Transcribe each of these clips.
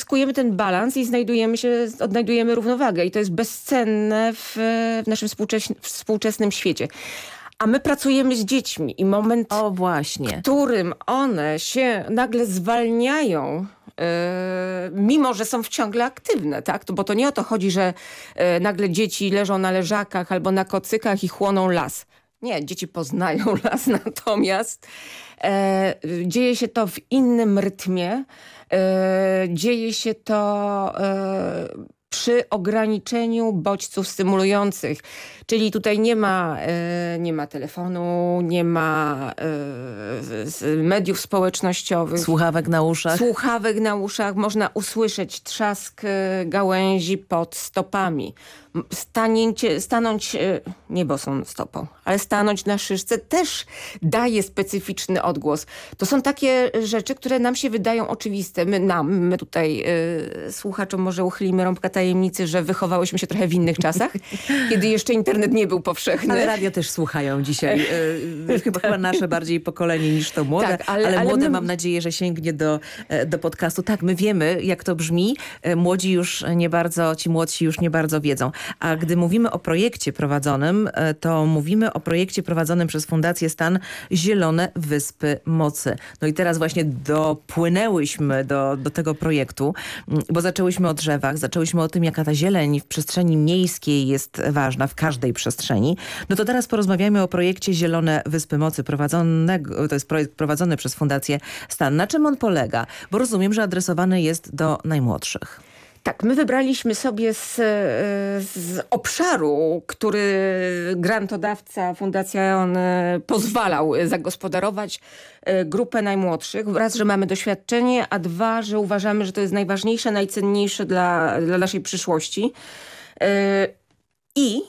odzyskujemy ten balans i odnajdujemy równowagę. I to jest bezcenne w naszym współczesnym świecie. A my pracujemy z dziećmi i moment, w którym one się nagle zwalniają, mimo że są ciągle aktywne, tak? Bo to nie o to chodzi, że nagle dzieci leżą na leżakach albo na kocykach i chłoną las. Nie, dzieci poznają las, natomiast dzieje się to w innym rytmie. Dzieje się to przy ograniczeniu bodźców stymulujących. Czyli tutaj nie ma telefonu, nie ma mediów społecznościowych. Słuchawek na uszach. Można usłyszeć trzask gałęzi pod stopami. Stanąć nie bosą stopą, ale stanąć na szyszce też daje specyficzny odgłos. To są takie rzeczy, które nam się wydają oczywiste. My tutaj słuchaczom może uchylimy rąbka tajemnicy, że wychowałyśmy się trochę w innych czasach, kiedy jeszcze internet nie był powszechny. Ale radio też słuchają dzisiaj. Chyba nasze bardziej pokolenie niż to młode. Tak, ale młode mam nadzieję, że sięgnie do podcastu. Tak, my wiemy, jak to brzmi. Ci młodsi już nie bardzo wiedzą. A gdy mówimy o projekcie prowadzonym, to mówimy o projekcie prowadzonym przez Fundację Stan Zielone Wyspy Mocy. No i teraz właśnie dopłynęłyśmy do tego projektu, bo zaczęłyśmy o drzewach, zaczęłyśmy o tym, jaka ta zieleń w przestrzeni miejskiej jest ważna, w każdej przestrzeni. No to teraz porozmawiamy o projekcie Zielone Wyspy Mocy to jest projekt prowadzony przez Fundację Stan. Na czym on polega? Bo rozumiem, że adresowany jest do najmłodszych. Tak, my wybraliśmy sobie z obszaru, który grantodawca Fundacja ON pozwalał zagospodarować grupę najmłodszych. Raz, że mamy doświadczenie, a dwa, że uważamy, że to jest najważniejsze, najcenniejsze dla naszej przyszłości. I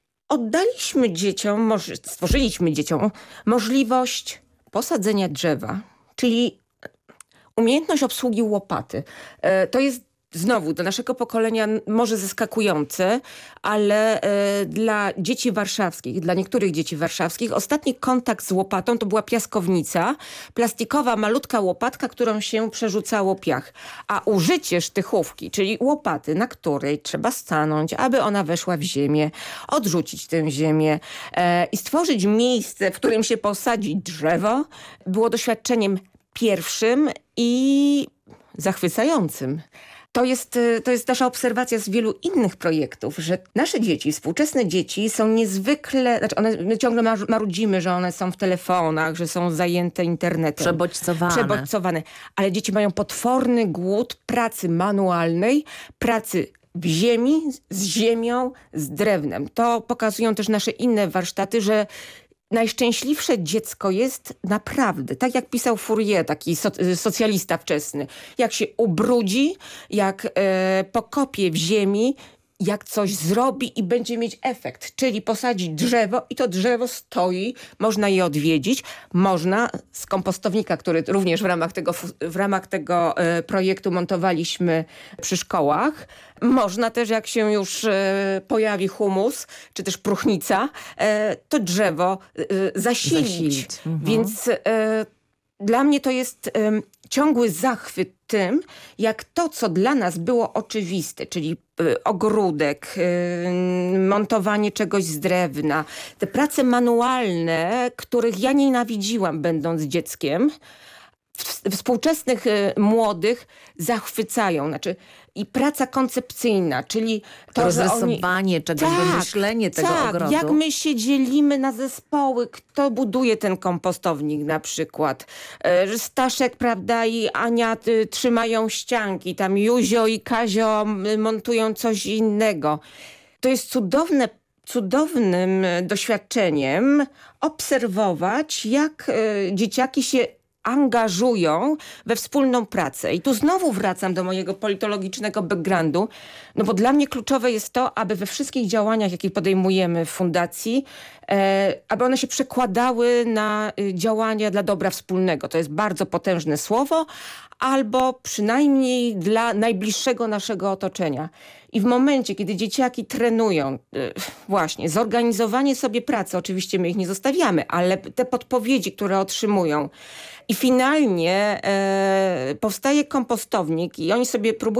stworzyliśmy dzieciom możliwość posadzenia drzewa, czyli umiejętność obsługi łopaty. To jest znowu dla naszego pokolenia może zaskakujące, ale dla dzieci warszawskich, dla niektórych dzieci warszawskich ostatni kontakt z łopatą to była piaskownica, plastikowa malutka łopatka, którą się przerzucało piach. A użycie sztychówki, czyli łopaty, na której trzeba stanąć, aby ona weszła w ziemię, odrzucić tę ziemię i stworzyć miejsce, w którym się posadzi drzewo, było doświadczeniem pierwszym i zachwycającym. To jest nasza obserwacja z wielu innych projektów, że nasze dzieci, współczesne dzieci są niezwykle, my ciągle marudzimy, że one są w telefonach, że są zajęte internetem. Przebodźcowane. Ale dzieci mają potworny głód pracy manualnej, pracy w ziemi, z ziemią, z drewnem. To pokazują też nasze inne warsztaty, że najszczęśliwsze dziecko jest naprawdę, tak jak pisał Fourier, taki socjalista wczesny, jak się ubrudzi, jak pokopie w ziemi, jak coś zrobi i będzie mieć efekt, czyli posadzić drzewo i to drzewo stoi, można je odwiedzić, można z kompostownika, który również w ramach tego projektu montowaliśmy przy szkołach, można też, jak się już pojawi humus, czy też próchnica, to drzewo zasilić. Więc dla mnie to jest ciągły zachwyt tym, jak to, co dla nas było oczywiste, czyli ogródek, montowanie czegoś z drewna, te prace manualne, których ja nienawidziłam będąc dzieckiem, współczesnych młodych zachwycają. I praca koncepcyjna, czyli to rozrysowanie czegoś, wymyślenie tego ogrodu. Jak my się dzielimy na zespoły, kto buduje ten kompostownik na przykład. Staszek, prawda, i Ania trzymają ścianki, tam Józio i Kazio montują coś innego. To jest cudownym doświadczeniem obserwować, jak dzieciaki się angażują we wspólną pracę. I tu znowu wracam do mojego politologicznego backgroundu, no bo dla mnie kluczowe jest to, aby we wszystkich działaniach, jakie podejmujemy w fundacji, aby one się przekładały na działania dla dobra wspólnego. To jest bardzo potężne słowo, albo przynajmniej dla najbliższego naszego otoczenia. I w momencie, kiedy dzieciaki trenują właśnie zorganizowanie sobie pracy, oczywiście my ich nie zostawiamy, ale te podpowiedzi, które otrzymują i finalnie powstaje kompostownik i oni sobie próbują